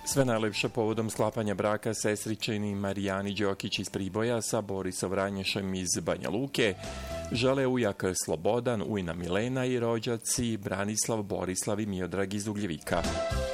Sve najlepše povodom sklapanja braka sestričeni Marijani Đokić iz Priboja sa Borisom Vranješem iz Banja Luke žele ujak Slobodan, ujna Milena i rođaci Branislav, Borislav i Miodrag iz Ugljevika.